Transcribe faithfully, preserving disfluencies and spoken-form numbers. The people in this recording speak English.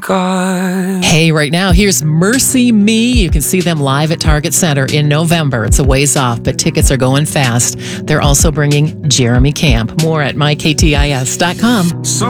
God. Hey, right now, here's Mercy Me. You can see them live at Target Center in November. It's a ways off, but tickets are going fast. They're also bringing Jeremy Camp. More at my k t i s dot com. So